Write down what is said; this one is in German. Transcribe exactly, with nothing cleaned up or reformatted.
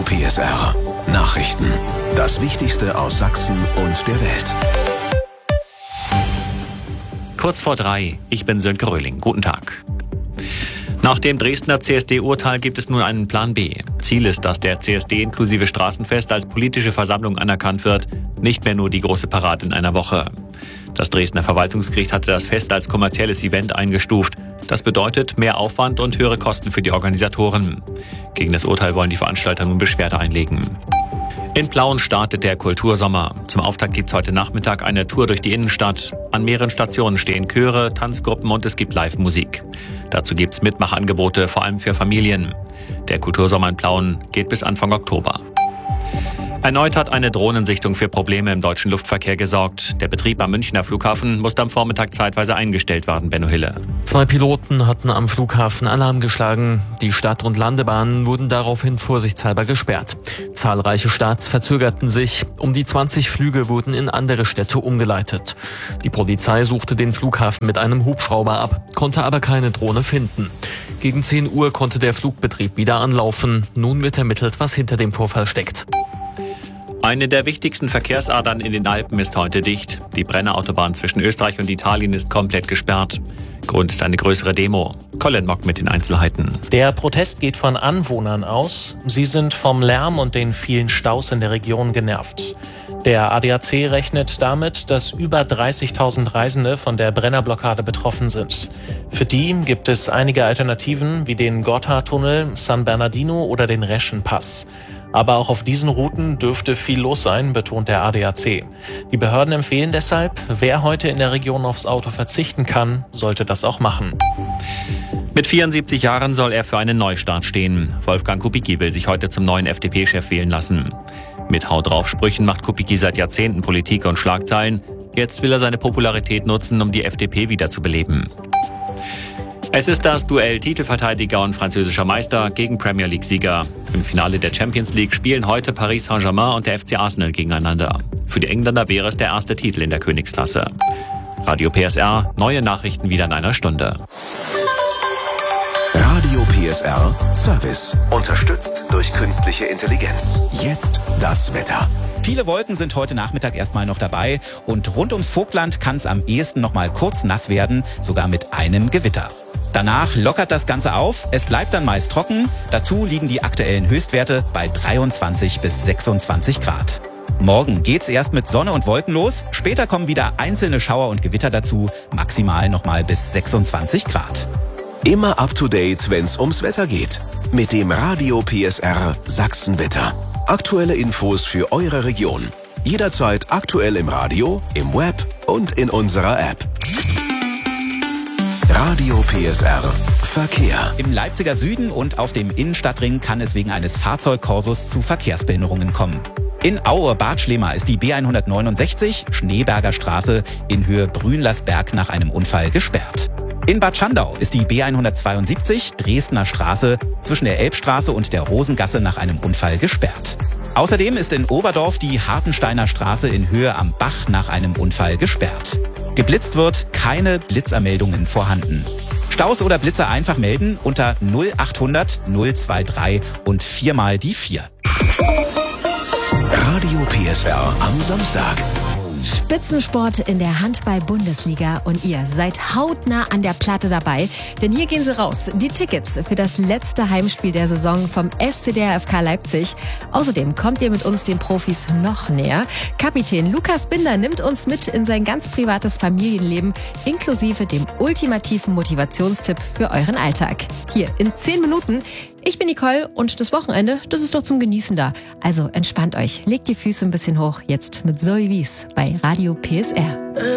P S R. Nachrichten. Das Wichtigste aus Sachsen und der Welt. Kurz vor drei. Ich bin Sönke Röhling. Guten Tag. Nach dem Dresdner C S D-Urteil gibt es nun einen Plan B. Ziel ist, dass der C S D inklusive Straßenfest als politische Versammlung anerkannt wird, nicht mehr nur die große Parade in einer Woche. Das Dresdner Verwaltungsgericht hatte das Fest als kommerzielles Event eingestuft. Das bedeutet mehr Aufwand und höhere Kosten für die Organisatoren. Gegen das Urteil wollen die Veranstalter nun Beschwerde einlegen. In Plauen startet der Kultursommer. Zum Auftakt gibt es heute Nachmittag eine Tour durch die Innenstadt. An mehreren Stationen stehen Chöre, Tanzgruppen und es gibt Live-Musik. Dazu gibt es Mitmachangebote, vor allem für Familien. Der Kultursommer in Plauen geht bis Anfang Oktober. Erneut hat eine Drohnensichtung für Probleme im deutschen Luftverkehr gesorgt. Der Betrieb am Münchner Flughafen musste am Vormittag zeitweise eingestellt werden, Benno Hille. Zwei Piloten hatten am Flughafen Alarm geschlagen. Die Stadt- und Landebahnen wurden daraufhin vorsichtshalber gesperrt. Zahlreiche Starts verzögerten sich. Um die zwanzig Flüge wurden in andere Städte umgeleitet. Die Polizei suchte den Flughafen mit einem Hubschrauber ab, konnte aber keine Drohne finden. Gegen zehn Uhr konnte der Flugbetrieb wieder anlaufen. Nun wird ermittelt, was hinter dem Vorfall steckt. Eine der wichtigsten Verkehrsadern in den Alpen ist heute dicht. Die Brennerautobahn zwischen Österreich und Italien ist komplett gesperrt. Grund ist eine größere Demo. Colin Mock mit den Einzelheiten. Der Protest geht von Anwohnern aus. Sie sind vom Lärm und den vielen Staus in der Region genervt. Der A D A C rechnet damit, dass über dreißigtausend Reisende von der Brennerblockade betroffen sind. Für die gibt es einige Alternativen wie den Gotthardtunnel, San Bernardino oder den Reschenpass. Aber auch auf diesen Routen dürfte viel los sein, betont der A D A C. Die Behörden empfehlen deshalb, wer heute in der Region aufs Auto verzichten kann, sollte das auch machen. Mit vierundsiebzig Jahren soll er für einen Neustart stehen. Wolfgang Kubicki will sich heute zum neuen F D P-Chef wählen lassen. Mit Hau drauf Sprüchen macht Kubicki seit Jahrzehnten Politik und Schlagzeilen. Jetzt will er seine Popularität nutzen, um die F D P wiederzubeleben. Es ist das Duell Titelverteidiger und französischer Meister gegen Premier League-Sieger. Im Finale der Champions League spielen heute Paris Saint-Germain und der F C Arsenal gegeneinander. Für die Engländer wäre es der erste Titel in der Königsklasse. Radio P S R, neue Nachrichten wieder in einer Stunde. Radio P S R Service. Unterstützt durch künstliche Intelligenz. Jetzt das Wetter. Viele Wolken sind heute Nachmittag erstmal noch dabei und rund ums Vogtland kann es am ehesten noch mal kurz nass werden, sogar mit einem Gewitter. Danach lockert das Ganze auf, es bleibt dann meist trocken, dazu liegen die aktuellen Höchstwerte bei dreiundzwanzig bis sechsundzwanzig Grad. Morgen geht's erst mit Sonne und Wolken los, später kommen wieder einzelne Schauer und Gewitter dazu, maximal nochmal bis sechsundzwanzig Grad. Immer up to date, wenn's ums Wetter geht. Mit dem Radio P S R Sachsenwetter. Aktuelle Infos für eure Region. Jederzeit aktuell im Radio, im Web und in unserer App. Radio P S R Verkehr. Im Leipziger Süden und auf dem Innenstadtring kann es wegen eines Fahrzeugkorsos zu Verkehrsbehinderungen kommen. In Aue-Bad Schlema ist die B hundertneunundsechzig Schneeberger Straße in Höhe Brünlersberg nach einem Unfall gesperrt. In Bad Schandau ist die B hundertzweiundsiebzig Dresdner Straße zwischen der Elbstraße und der Rosengasse nach einem Unfall gesperrt. Außerdem ist in Oberdorf die Hartensteiner Straße in Höhe am Bach nach einem Unfall gesperrt. Geblitzt wird, keine Blitzermeldungen vorhanden. Staus oder Blitzer einfach melden unter null achthundert null dreiundzwanzig und viermal die vier. Radio P S R am Samstag. Spitzensport in der Handball-Bundesliga und ihr seid hautnah an der Platte dabei, denn hier gehen sie raus, die Tickets für das letzte Heimspiel der Saison vom S C D R F K Leipzig. Außerdem kommt ihr mit uns den Profis noch näher. Kapitän Lukas Binder nimmt uns mit in sein ganz privates Familienleben, inklusive dem ultimativen Motivationstipp für euren Alltag. Hier in zehn Minuten. Ich bin Nicole und das Wochenende, das ist doch zum Genießen da. Also entspannt euch, legt die Füße ein bisschen hoch, jetzt mit Zoe Wies bei Radio P S R.